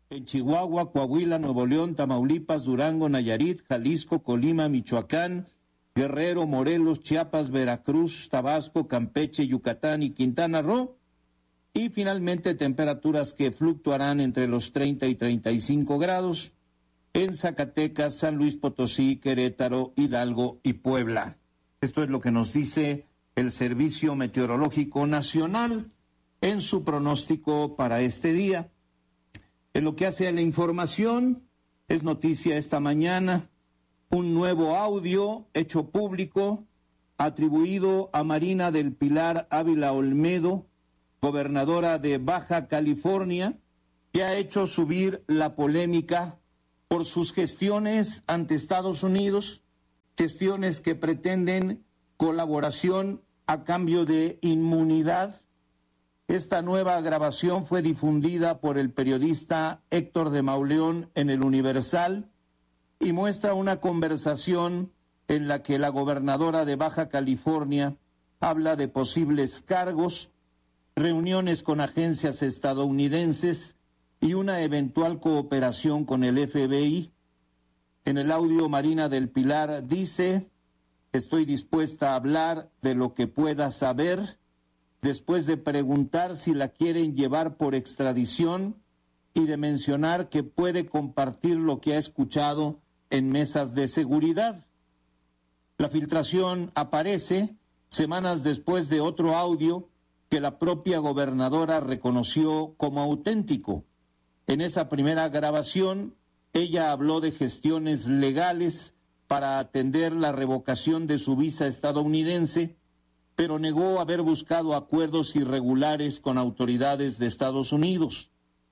en Chihuahua, Coahuila, Nuevo León, Tamaulipas, Durango, Nayarit, Jalisco, Colima, Michoacán, Guerrero, Morelos, Chiapas, Veracruz, Tabasco, Campeche, Yucatán y Quintana Roo. Y finalmente temperaturas que fluctuarán entre los 30 y 35 grados en Zacatecas, San Luis Potosí, Querétaro, Hidalgo y Puebla. Esto es lo que nos dice el Servicio Meteorológico Nacional en su pronóstico para este día. En lo que hace a la información, es noticia esta mañana un nuevo audio hecho público atribuido a Marina del Pilar Ávila Olmedo, gobernadora de Baja California, que ha hecho subir la polémica por sus gestiones ante Estados Unidos, gestiones que pretenden colaboración a cambio de inmunidad. Esta nueva grabación fue difundida por el periodista Héctor de Mauleón en El Universal y muestra una conversación en la que la gobernadora de Baja California habla de posibles cargos, reuniones con agencias estadounidenses y una eventual cooperación con el FBI. En el audio, Marina del Pilar dice: estoy dispuesta a hablar de lo que pueda saber, después de preguntar si la quieren llevar por extradición y de mencionar que puede compartir lo que ha escuchado en mesas de seguridad. La filtración aparece semanas después de otro audio que la propia gobernadora reconoció como auténtico. En esa primera grabación, ella habló de gestiones legales para atender la revocación de su visa estadounidense, pero negó haber buscado acuerdos irregulares con autoridades de Estados Unidos.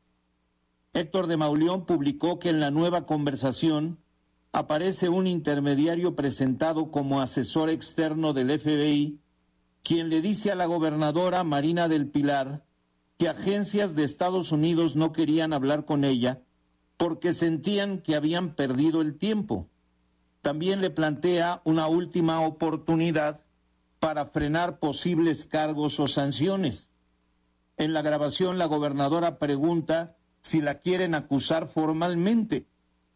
Héctor de Mauleón publicó que en la nueva conversación aparece un intermediario presentado como asesor externo del FBI, quien le dice a la gobernadora Marina del Pilar que agencias de Estados Unidos no querían hablar con ella porque sentían que habían perdido el tiempo. También le plantea una última oportunidad para frenar posibles cargos o sanciones. En la grabación, la gobernadora pregunta si la quieren acusar formalmente.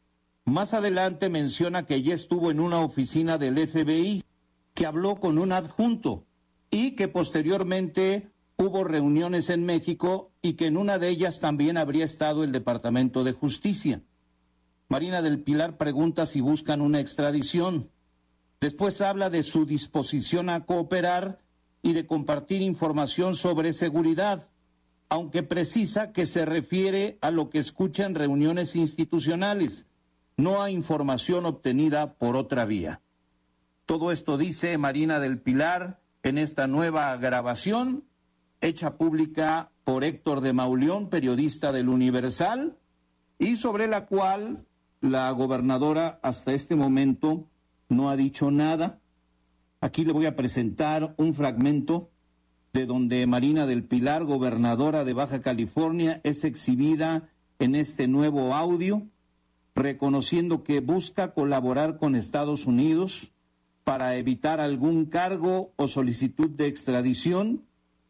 Más adelante menciona que ya estuvo en una oficina del FBI, que habló con un adjunto y que posteriormente hubo reuniones en México y que en una de ellas también habría estado el Departamento de Justicia. Marina del Pilar pregunta si buscan una extradición. Después habla de su disposición a cooperar y de compartir información sobre seguridad, aunque precisa que se refiere a lo que escucha en reuniones institucionales, no a información obtenida por otra vía. Todo esto dice Marina del Pilar en esta nueva grabación, hecha pública por Héctor de Mauleón, periodista del Universal, y sobre la cual la gobernadora hasta este momento no ha dicho nada. Aquí le voy a presentar un fragmento de donde Marina del Pilar, gobernadora de Baja California, es exhibida en este nuevo audio, reconociendo que busca colaborar con Estados Unidos para evitar algún cargo o solicitud de extradición.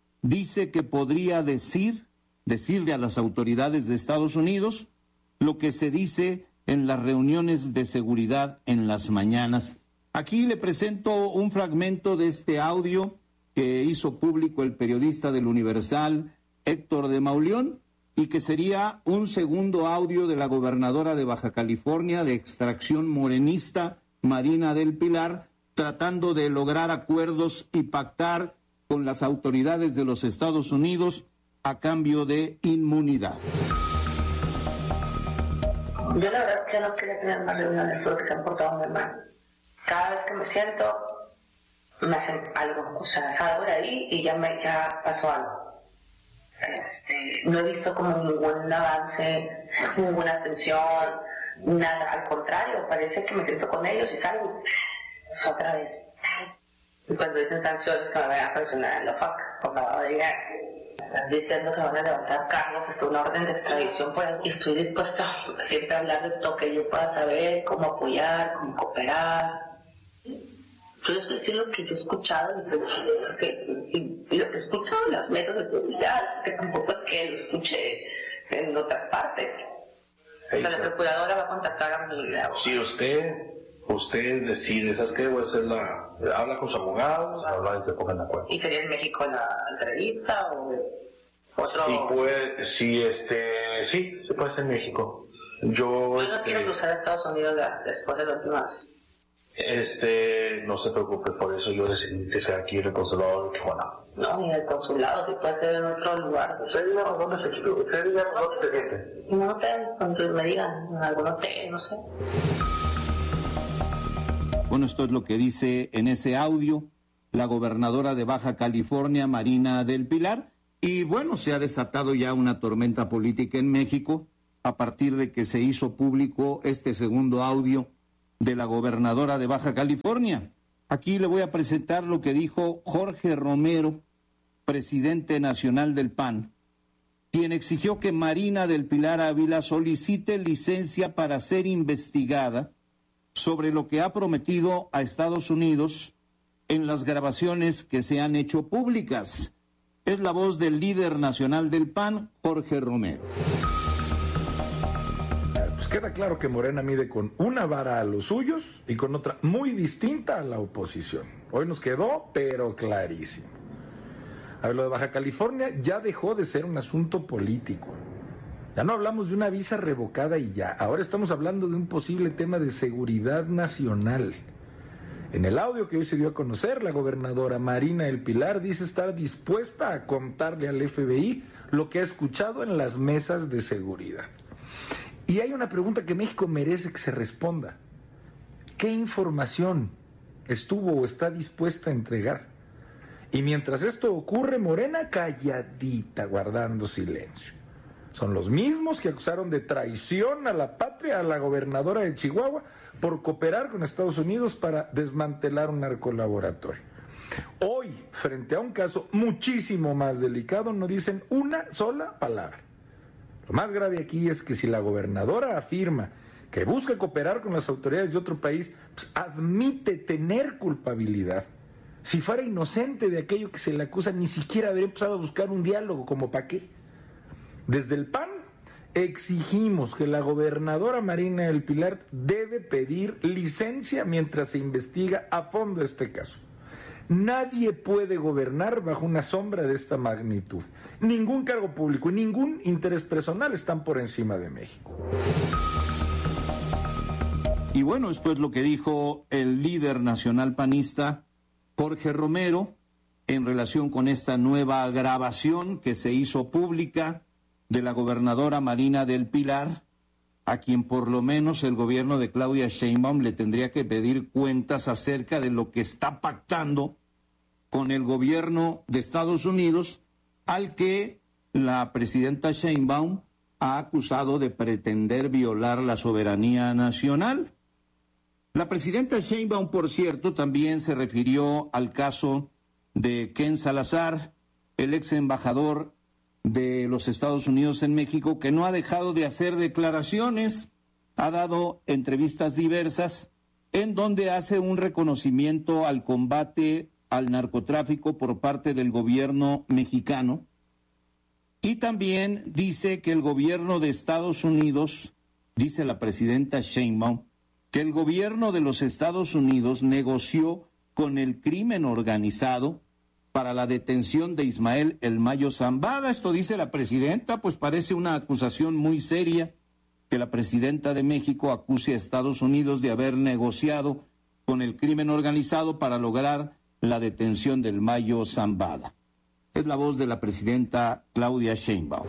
Dice que podría decirle a las autoridades de Estados Unidos lo que se dice en las reuniones de seguridad en las mañanas. Aquí le presento un fragmento de este audio que hizo público el periodista del Universal, Héctor de Mauleón, y que sería un segundo audio de la gobernadora de Baja California de extracción morenista, Marina del Pilar, tratando de lograr acuerdos y pactar con las autoridades de los Estados Unidos a cambio de inmunidad. Yo la verdad es que no quería tener más reuniones porque se han portado muy mal. Cada vez que me siento, me hacen algo, o sea, salgo de ahí y ya pasó algo. No he visto como ningún avance, ninguna atención, nada, al contrario, parece que me siento con ellos y salgo otra vez. Y cuando dicen sanciones que me van a sancionar en la FAC, por acabo de llegar, están diciendo que van a levantar cargos, está una orden de extradición por aquí, estoy dispuesta a siempre hablar de lo que yo pueda saber, cómo apoyar, cómo cooperar. Yo les voy a decir lo que yo he escuchado y lo que he escuchado en las mesas de seguridad, que tampoco es que lo escuché en otras partes. La procuradora va a contactar a mi abogado. Si usted decide, ¿sabes qué? Voy a hacer habla con sus abogados, habla y se pongan de acuerdo. ¿Y sería en México la entrevista o otro? Sí, sí, se puede hacer en México. Yo no quiero cruzar a Estados Unidos después de la última vez. No se preocupe, por eso yo decidí que sea aquí en el consulado de Tijuana. No, ni el consulado, si puede ser en otro lugar. ¿Usted diga dónde se siente? En un hotel, donde me digan, en algún hotel, no sé. Bueno, esto es lo que dice en ese audio la gobernadora de Baja California, Marina del Pilar. Y bueno, se ha desatado ya una tormenta política en México a partir de que se hizo público este segundo audio de la gobernadora de Baja California. Aquí le voy a presentar lo que dijo Jorge Romero, presidente nacional del PAN, quien exigió que Marina del Pilar Ávila solicite licencia para ser investigada sobre lo que ha prometido a Estados Unidos en las grabaciones que se han hecho públicas. Es la voz del líder nacional del PAN, Jorge Romero. Pues queda claro que Morena mide con una vara a los suyos y con otra muy distinta a la oposición. Hoy nos quedó, pero clarísimo. A ver, lo de Baja California ya dejó de ser un asunto político. Ya no hablamos de una visa revocada y ya. Ahora estamos hablando de un posible tema de seguridad nacional. En el audio que hoy se dio a conocer, la gobernadora Marina del Pilar dice estar dispuesta a contarle al FBI lo que ha escuchado en las mesas de seguridad. Y hay una pregunta que México merece que se responda. ¿Qué información estuvo o está dispuesta a entregar? Y mientras esto ocurre, Morena calladita, guardando silencio. Son los mismos que acusaron de traición a la patria a la gobernadora de Chihuahua por cooperar con Estados Unidos para desmantelar un narcolaboratorio. Hoy, frente a un caso muchísimo más delicado, no dicen una sola palabra. Lo más grave aquí es que si la gobernadora afirma que busca cooperar con las autoridades de otro país, pues admite tener culpabilidad. Si fuera inocente de aquello que se le acusa, ni siquiera habría empezado a buscar un diálogo, ¿como para qué? Desde el PAN exigimos que la gobernadora Marina del Pilar debe pedir licencia mientras se investiga a fondo este caso. Nadie puede gobernar bajo una sombra de esta magnitud. Ningún cargo público y ningún interés personal están por encima de México. Y bueno, esto es lo que dijo el líder nacional panista, Jorge Romero, en relación con esta nueva grabación que se hizo pública de la gobernadora Marina del Pilar, a quien por lo menos el gobierno de Claudia Sheinbaum le tendría que pedir cuentas acerca de lo que está pactando con el gobierno de Estados Unidos, al que la presidenta Sheinbaum ha acusado de pretender violar la soberanía nacional. La presidenta Sheinbaum, por cierto, también se refirió al caso de Ken Salazar, el ex embajador de los Estados Unidos en México, que no ha dejado de hacer declaraciones, ha dado entrevistas diversas en donde hace un reconocimiento al combate al narcotráfico por parte del gobierno mexicano, y también dice que el gobierno de Estados Unidos, dice la presidenta Sheinbaum, que el gobierno de los Estados Unidos negoció con el crimen organizado para la detención de Ismael El Mayo Zambada. Esto dice la presidenta, pues parece una acusación muy seria que la presidenta de México acuse a Estados Unidos de haber negociado con el crimen organizado para lograr la detención del Mayo Zambada. Es la voz de la presidenta Claudia Sheinbaum.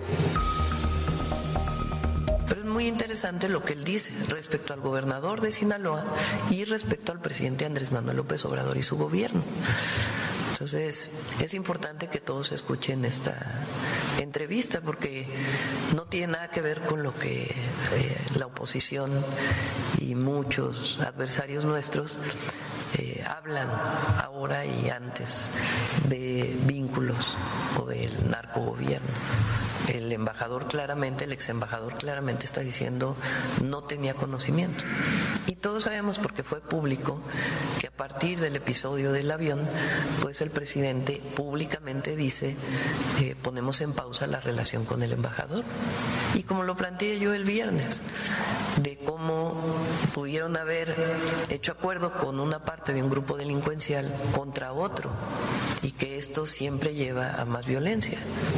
Pero es muy interesante lo que él dice respecto al gobernador de Sinaloa y respecto al presidente Andrés Manuel López Obrador y su gobierno. Entonces, es importante que todos escuchen esta entrevista porque no tiene nada que ver con lo que la oposición y muchos adversarios nuestros hablan ahora y antes de vínculos o del narcogobierno. el embajador claramente, el ex embajador claramente está diciendo no tenía conocimiento. Y todos sabemos, porque fue público, que a partir del episodio del avión, pues el presidente públicamente dice ponemos en pausa la relación con el embajador. Y como lo planteé yo el viernes, de cómo pudieron haber hecho acuerdo con una parte de un grupo delincuencial contra otro, y que esto siempre lleva a más violencia.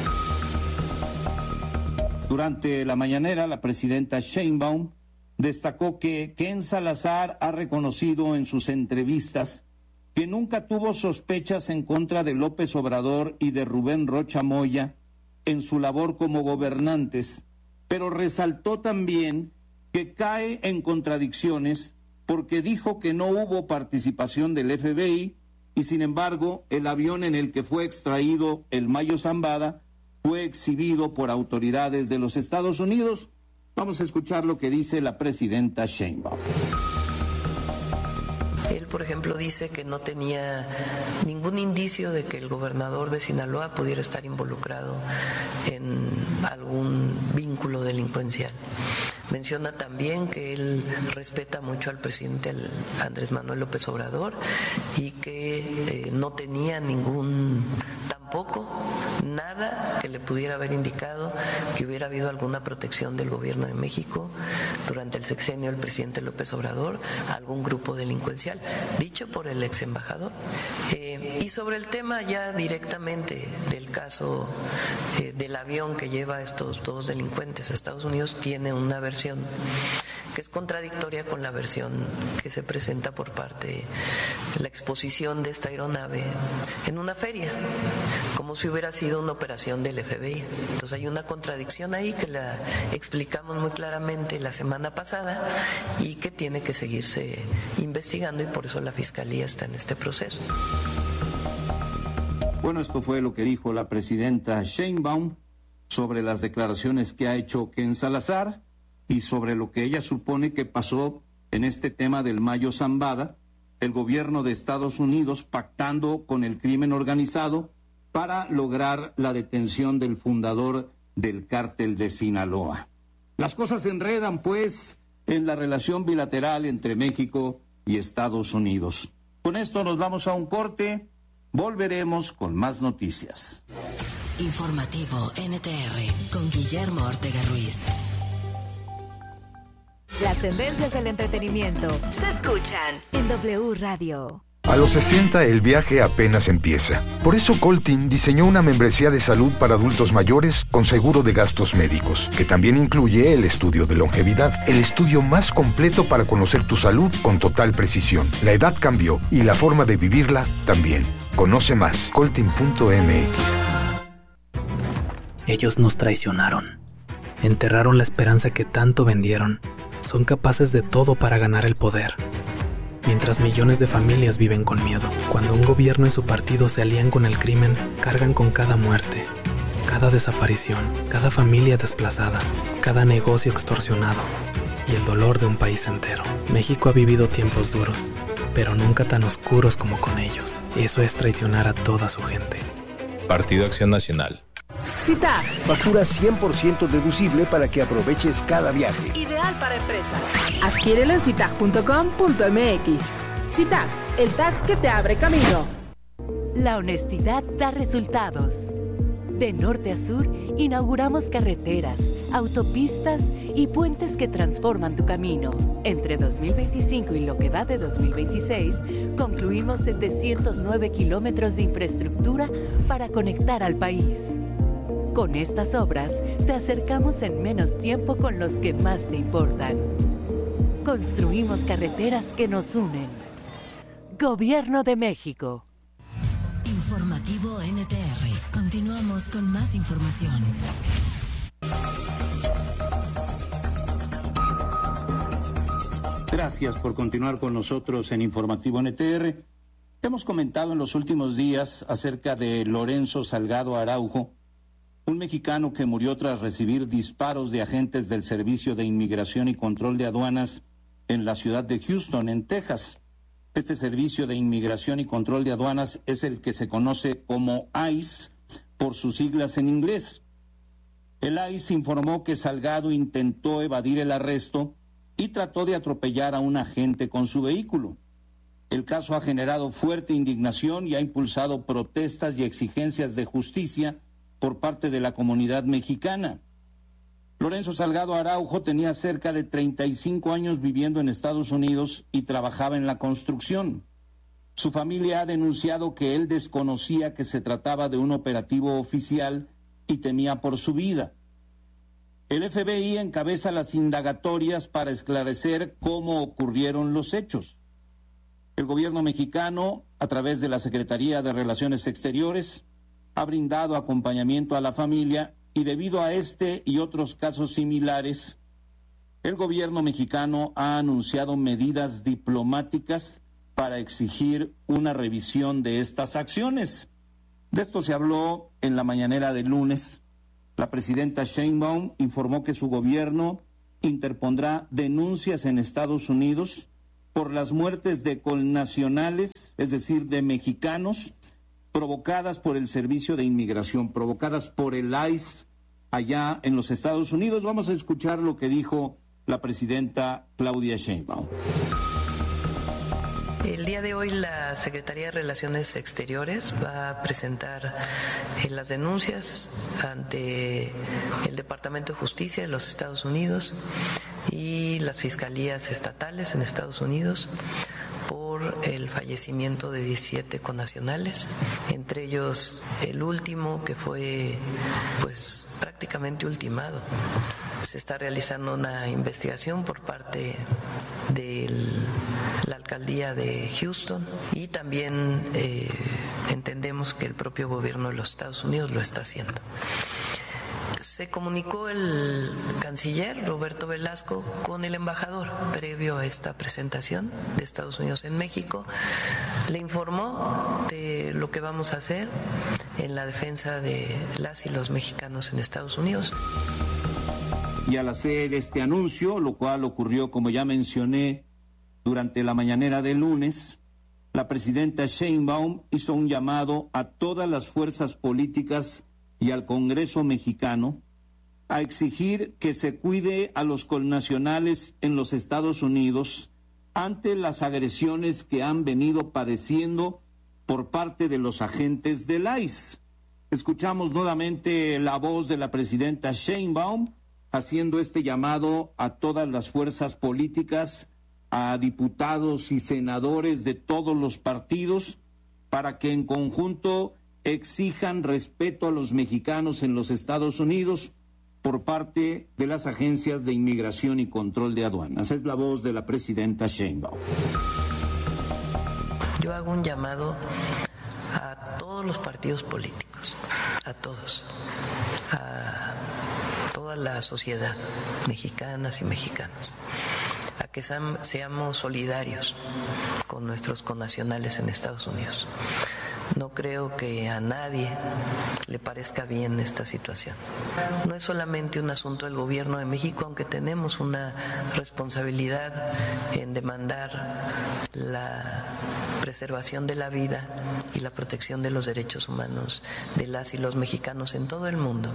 Durante la mañanera, la presidenta Sheinbaum destacó que Ken Salazar ha reconocido en sus entrevistas que nunca tuvo sospechas en contra de López Obrador y de Rubén Rocha Moya en su labor como gobernantes, pero resaltó también que cae en contradicciones porque dijo que no hubo participación del FBI y, sin embargo, el avión en el que fue extraído el Mayo Zambada fue exhibido por autoridades de los Estados Unidos. Vamos a escuchar lo que dice la presidenta Sheinbaum. Él, por ejemplo, dice que no tenía ningún indicio de que el gobernador de Sinaloa pudiera estar involucrado en algún vínculo delincuencial. Menciona también que él respeta mucho al presidente Andrés Manuel López Obrador y que no tenía tampoco nada que le pudiera haber indicado que hubiera habido alguna protección del gobierno de México durante el sexenio del presidente López Obrador a algún grupo delincuencial, dicho por el ex embajador. Y sobre el tema ya directamente del caso del avión que lleva a estos dos delincuentes a Estados Unidos, tiene una versión que es contradictoria con la versión que se presenta por parte de la exposición de esta aeronave en una feria, como si hubiera sido una operación del FBI. Entonces hay una contradicción ahí que la explicamos muy claramente la semana pasada y que tiene que seguirse investigando, y por eso la Fiscalía está en este proceso. Bueno, esto fue lo que dijo la presidenta Sheinbaum sobre las declaraciones que ha hecho Ken Salazar y sobre lo que ella supone que pasó en este tema del Mayo Zambada, el gobierno de Estados Unidos pactando con el crimen organizado para lograr la detención del fundador del cártel de Sinaloa. Las cosas se enredan, pues, en la relación bilateral entre México y Estados Unidos. Con esto nos vamos a un corte. Volveremos con más noticias. Informativo NTR con Guillermo Ortega Ruiz. Las tendencias del entretenimiento se escuchan en W Radio. A los 60 el viaje apenas empieza. Por eso Coltin diseñó una membresía de salud para adultos mayores con seguro de gastos médicos, que también incluye el estudio de longevidad, el estudio más completo para conocer tu salud con total precisión. La edad cambió y la forma de vivirla también. Conoce más, coltin.mx. Ellos nos traicionaron. Enterraron la esperanza que tanto vendieron. Son capaces de todo para ganar el poder. Mientras millones de familias viven con miedo. Cuando un gobierno y su partido se alían con el crimen, cargan con cada muerte, cada desaparición, cada familia desplazada, cada negocio extorsionado y el dolor de un país entero. México ha vivido tiempos duros, pero nunca tan oscuros como con ellos. Eso es traicionar a toda su gente. Partido Acción Nacional. CITAG. Factura 100% deducible para que aproveches cada viaje. Ideal para empresas. Adquiérelo en citag.com.mx. CITAG, el tag que te abre camino. La honestidad da resultados. De norte a sur, inauguramos carreteras, autopistas y puentes que transforman tu camino. Entre 2025 y lo que va de 2026, concluimos 709 kilómetros de infraestructura para conectar al país. Con estas obras, te acercamos en menos tiempo con los que más te importan. Construimos carreteras que nos unen. Gobierno de México. Informativo NTR. Continuamos con más información. Gracias por continuar con nosotros en Informativo NTR. Hemos comentado en los últimos días acerca de Lorenzo Salgado Araujo, un mexicano que murió tras recibir disparos de agentes del Servicio de Inmigración y Control de Aduanas en la ciudad de Houston, en Texas. Este Servicio de Inmigración y Control de Aduanas es el que se conoce como ICE por sus siglas en inglés. El ICE informó que Salgado intentó evadir el arresto y trató de atropellar a un agente con su vehículo. El caso ha generado fuerte indignación y ha impulsado protestas y exigencias de justicia por parte de la comunidad mexicana. Lorenzo Salgado Araujo tenía cerca de 35 años viviendo en Estados Unidos y trabajaba en la construcción. Su familia ha denunciado que él desconocía que se trataba de un operativo oficial y temía por su vida. El FBI encabeza las indagatorias para esclarecer cómo ocurrieron los hechos. El gobierno mexicano, a través de la Secretaría de Relaciones Exteriores, ha brindado acompañamiento a la familia y debido a este y otros casos similares, el gobierno mexicano ha anunciado medidas diplomáticas para exigir una revisión de estas acciones. De esto se habló en la mañanera del lunes. La presidenta Sheinbaum informó que su gobierno interpondrá denuncias en Estados Unidos por las muertes de connacionales, es decir, de mexicanos, provocadas por el Servicio de Inmigración, provocadas por el ICE allá en los Estados Unidos. Vamos a escuchar lo que dijo la presidenta Claudia Sheinbaum. El día de hoy la Secretaría de Relaciones Exteriores va a presentar las denuncias ante el Departamento de Justicia de los Estados Unidos y las fiscalías estatales en Estados Unidos por el fallecimiento de 17 connacionales, entre ellos el último que fue prácticamente ultimado. Se está realizando una investigación por parte de la alcaldía de Houston y también entendemos que el propio gobierno de los Estados Unidos lo está haciendo. Se comunicó el canciller Roberto Velasco con el embajador previo a esta presentación de Estados Unidos en México. Le informó de lo que vamos a hacer en la defensa de las y los mexicanos en Estados Unidos. Y al hacer este anuncio, lo cual ocurrió, como ya mencioné, durante la mañanera del lunes, la presidenta Sheinbaum hizo un llamado a todas las fuerzas políticas y al Congreso mexicano a exigir que se cuide a los connacionales en los Estados Unidos ante las agresiones que han venido padeciendo por parte de los agentes del ICE. Escuchamos nuevamente la voz de la presidenta Sheinbaum haciendo este llamado a todas las fuerzas políticas, a diputados y senadores de todos los partidos, para que en conjunto exijan respeto a los mexicanos en los Estados Unidos por parte de las agencias de inmigración y control de aduanas. Es la voz de la presidenta Sheinbaum. Yo hago un llamado a todos los partidos políticos, a todos, a toda la sociedad, mexicanas y mexicanos, a que seamos solidarios con nuestros connacionales en Estados Unidos. No creo que a nadie le parezca bien esta situación. No es solamente un asunto del gobierno de México, aunque tenemos una responsabilidad en demandar la preservación de la vida y la protección de los derechos humanos de las y los mexicanos en todo el mundo.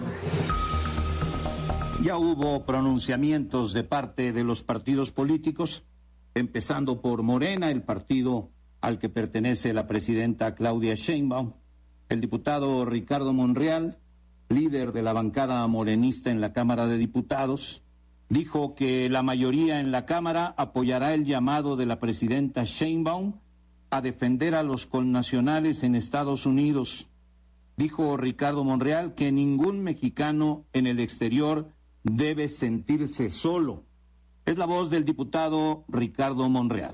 Ya hubo pronunciamientos de parte de los partidos políticos, empezando por Morena, el partido al que pertenece la presidenta Claudia Sheinbaum. El diputado Ricardo Monreal, líder de la bancada morenista en la Cámara de Diputados, dijo que la mayoría en la Cámara apoyará el llamado de la presidenta Sheinbaum a defender a los connacionales en Estados Unidos. Dijo Ricardo Monreal que ningún mexicano en el exterior debe sentirse solo. Es la voz del diputado Ricardo Monreal.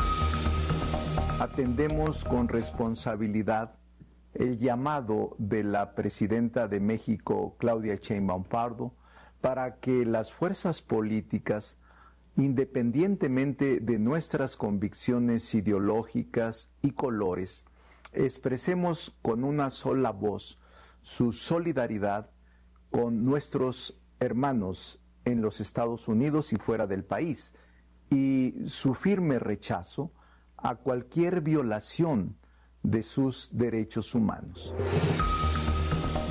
Atendemos con responsabilidad el llamado de la presidenta de México, Claudia Sheinbaum Pardo, para que las fuerzas políticas, independientemente de nuestras convicciones ideológicas y colores, expresemos con una sola voz su solidaridad con nuestros hermanos en los Estados Unidos y fuera del país, y su firme rechazo a cualquier violación de sus derechos humanos.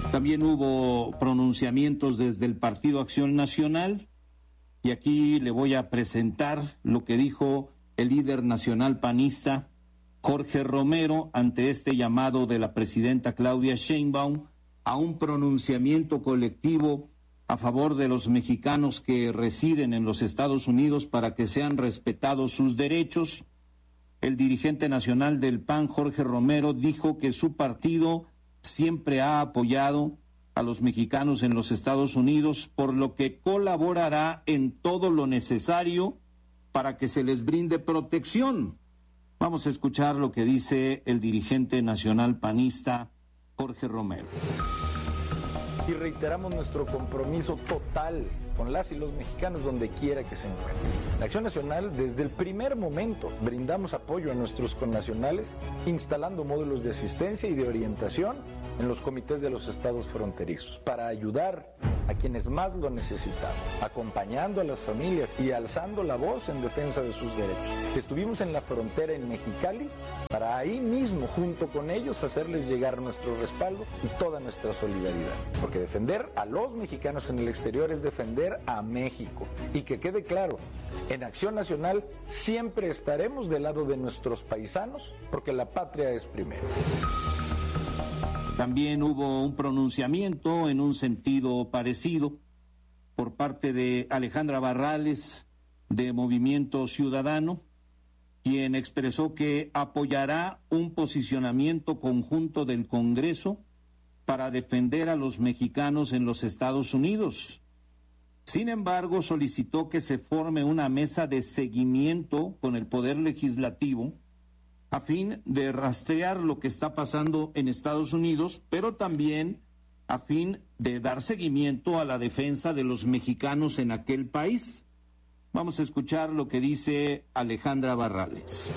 También hubo pronunciamientos desde el Partido Acción Nacional y aquí le voy a presentar lo que dijo el líder nacional panista Jorge Romero ante este llamado de la presidenta Claudia Sheinbaum a un pronunciamiento colectivo a favor de los mexicanos que residen en los Estados Unidos para que sean respetados sus derechos. El dirigente nacional del PAN, Jorge Romero, dijo que su partido siempre ha apoyado a los mexicanos en los Estados Unidos, por lo que colaborará en todo lo necesario para que se les brinde protección. Vamos a escuchar lo que dice el dirigente nacional panista, Jorge Romero. Y reiteramos nuestro compromiso total con las y los mexicanos donde quiera que se encuentren. La Acción Nacional, desde el primer momento, brindamos apoyo a nuestros connacionales, instalando módulos de asistencia y de orientación en los comités de los estados fronterizos, para ayudar a quienes más lo necesitan, acompañando a las familias y alzando la voz en defensa de sus derechos. Estuvimos en la frontera en Mexicali para ahí mismo, junto con ellos, hacerles llegar nuestro respaldo y toda nuestra solidaridad. Porque defender a los mexicanos en el exterior es defender a México. Y que quede claro, en Acción Nacional siempre estaremos del lado de nuestros paisanos, porque la patria es primero. También hubo un pronunciamiento en un sentido parecido por parte de Alejandra Barrales de Movimiento Ciudadano, quien expresó que apoyará un posicionamiento conjunto del Congreso para defender a los mexicanos en los Estados Unidos. Sin embargo, solicitó que se forme una mesa de seguimiento con el Poder Legislativo a fin de rastrear lo que está pasando en Estados Unidos, pero también a fin de dar seguimiento a la defensa de los mexicanos en aquel país. Vamos a escuchar lo que dice Alejandra Barrales.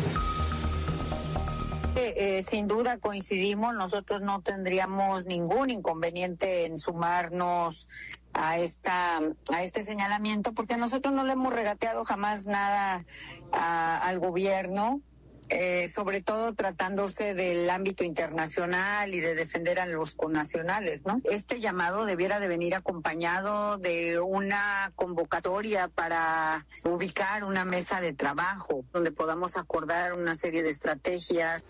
Sin duda coincidimos, nosotros no tendríamos ningún inconveniente en sumarnos a este señalamiento, porque nosotros no le hemos regateado jamás nada al gobierno. Sobre todo tratándose del ámbito internacional y de defender a los connacionales, ¿no? Este llamado debiera de venir acompañado de una convocatoria para ubicar una mesa de trabajo donde podamos acordar una serie de estrategias.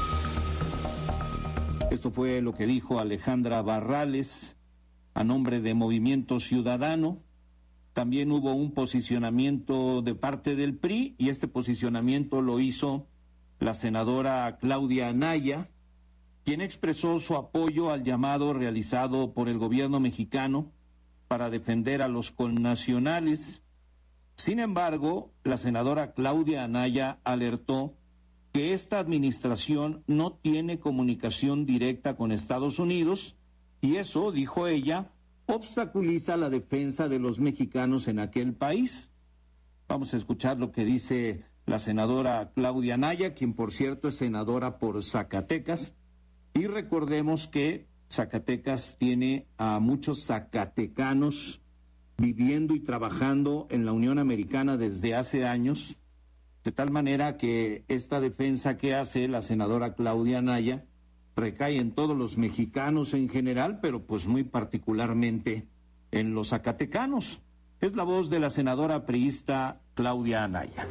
Esto fue lo que dijo Alejandra Barrales a nombre de Movimiento Ciudadano. También hubo un posicionamiento de parte del PRI y este posicionamiento lo hizo la senadora Claudia Anaya, quien expresó su apoyo al llamado realizado por el gobierno mexicano para defender a los connacionales. Sin embargo, la senadora Claudia Anaya alertó que esta administración no tiene comunicación directa con Estados Unidos y eso, dijo ella, obstaculiza la defensa de los mexicanos en aquel país. Vamos a escuchar lo que dice la senadora Claudia Anaya, quien por cierto es senadora por Zacatecas, y recordemos que Zacatecas tiene a muchos zacatecanos viviendo y trabajando en la Unión Americana desde hace años, de tal manera que esta defensa que hace la senadora Claudia Anaya recae en todos los mexicanos en general, pero pues muy particularmente en los zacatecanos. Es la voz de la senadora priista Claudia Anaya.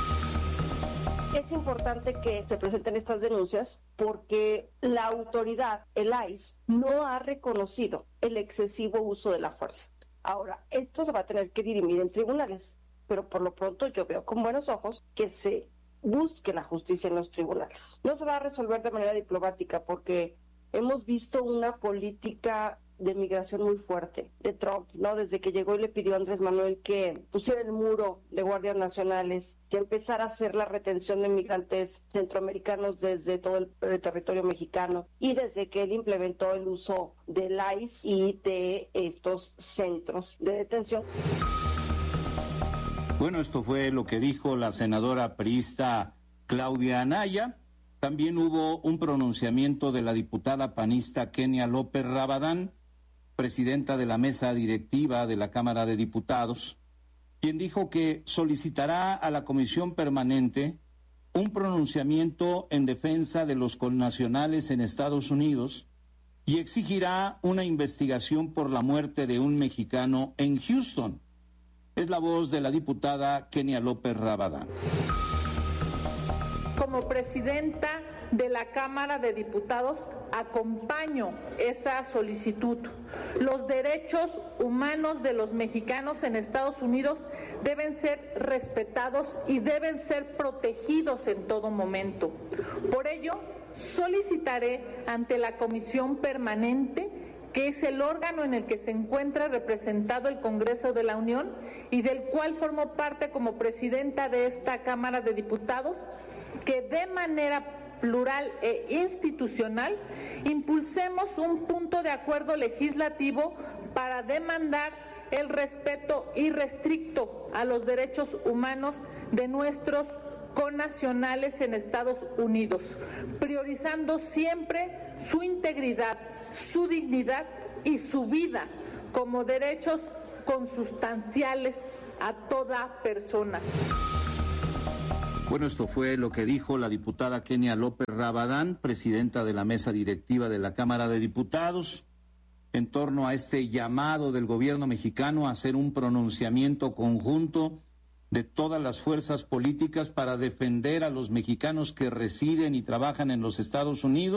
Es importante que se presenten estas denuncias porque la autoridad, el ICE, no ha reconocido el excesivo uso de la fuerza. Ahora, esto se va a tener que dirimir en tribunales, pero por lo pronto yo veo con buenos ojos que se busque la justicia en los tribunales. No se va a resolver de manera diplomática porque hemos visto una política de migración muy fuerte de Trump, ¿no? Desde que llegó y le pidió a Andrés Manuel que pusiera el muro de guardias nacionales, que empezara a hacer la retención de migrantes centroamericanos desde todo el territorio mexicano y desde que él implementó el uso del ICE y de estos centros de detención. Bueno, esto fue lo que dijo la senadora priista Claudia Anaya. También hubo un pronunciamiento de la diputada panista Kenia López Rabadán, presidenta de la mesa directiva de la Cámara de Diputados, quien dijo que solicitará a la Comisión Permanente un pronunciamiento en defensa de los connacionales en Estados Unidos y exigirá una investigación por la muerte de un mexicano en Houston. Es la voz de la diputada Kenia López Rabadán. Como presidenta de la Cámara de Diputados, acompaño esa solicitud. Los derechos humanos de los mexicanos en Estados Unidos deben ser respetados y deben ser protegidos en todo momento. Por ello, solicitaré ante la Comisión Permanente, que es el órgano en el que se encuentra representado el Congreso de la Unión y del cual formo parte como presidenta de esta Cámara de Diputados, que de manera plural e institucional impulsemos un punto de acuerdo legislativo para demandar el respeto irrestricto a los derechos humanos de nuestros connacionales en Estados Unidos, priorizando siempre su integridad, su dignidad y su vida como derechos consustanciales a toda persona. Bueno, esto fue lo que dijo la diputada Kenia López Rabadán, presidenta de la mesa directiva de la Cámara de Diputados, en torno a este llamado del gobierno mexicano a hacer un pronunciamiento conjunto de todas las fuerzas políticas para defender a los mexicanos que residen y trabajan en los Estados Unidos.